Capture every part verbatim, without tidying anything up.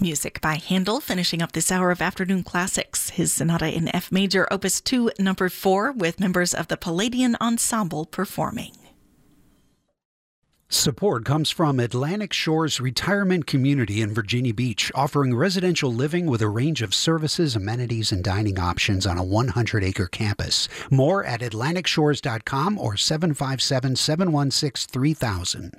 Music by Handel, finishing up this hour of Afternoon Classics. His Sonata in F Major, Opus two, Number four, with members of the Palladian Ensemble performing. Support comes from Atlantic Shores Retirement Community in Virginia Beach, offering residential living with a range of services, amenities, and dining options on a one hundred acre campus. More at atlantic shores dot com or seven five seven, seven one six, three thousand.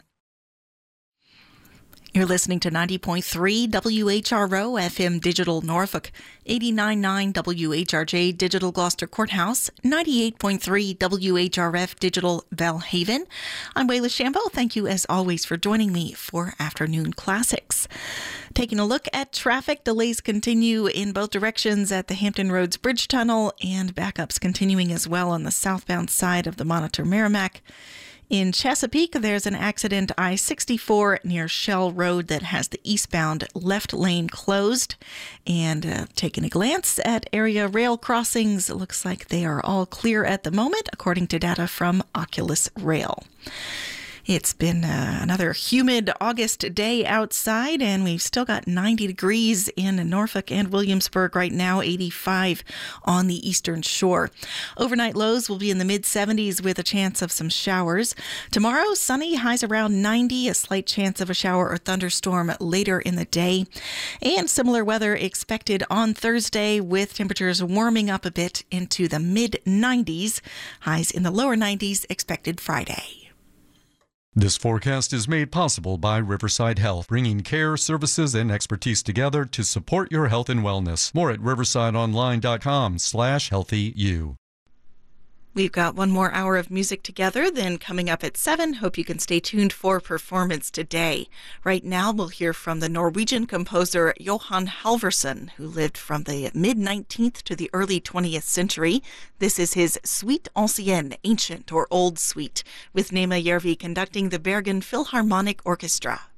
You're listening to ninety point three W H R O F M Digital Norfolk, eighty-nine point nine W H R J Digital Gloucester Courthouse, ninety-eight point three W H R F Digital Belhaven. I'm Wayla Shambo. Thank you as always for joining me for Afternoon Classics. Taking a look at traffic, delays continue in both directions at the Hampton Roads Bridge Tunnel, and backups continuing as well on the southbound side of the Monitor Merrimack. In Chesapeake, there's an accident I sixty-four near Shell Road that has the eastbound left lane closed. And uh, taking a glance at area rail crossings, it looks like they are all clear at the moment, according to data from Oculus Rail. It's been uh, another humid August day outside, and we've still got ninety degrees in Norfolk and Williamsburg right now, eighty-five on the eastern shore. Overnight lows will be in the mid seventies with a chance of some showers. Tomorrow, sunny, highs around ninety, a slight chance of a shower or thunderstorm later in the day. And similar weather expected on Thursday, with temperatures warming up a bit into the mid nineties. Highs in the lower nineties expected Friday. This forecast is made possible by Riverside Health, bringing care, services, and expertise together to support your health and wellness. More at riverside online dot com slash healthy you. We've got one more hour of music together, then coming up at seven. Hope you can stay tuned for Performance Today. Right now, we'll hear from the Norwegian composer Johan Halvorsen, who lived from the mid-nineteenth to the early twentieth century. This is his Suite Ancienne, Ancient or Old Suite, with Nema Järvi conducting the Bergen Philharmonic Orchestra.